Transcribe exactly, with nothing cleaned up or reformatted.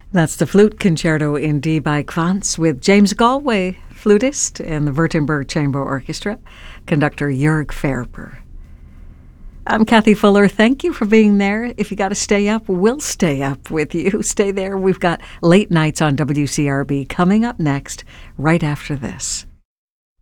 That's the Flute Concerto in D by Quantz with James Galway, flutist, and the Württemberg Chamber Orchestra, conductor Jörg Ferber. I'm Kathy Fuller. Thank you for being there. If you got to stay up, we'll stay up with you. Stay there. We've got Late Nights on W C R B coming up next, right after this.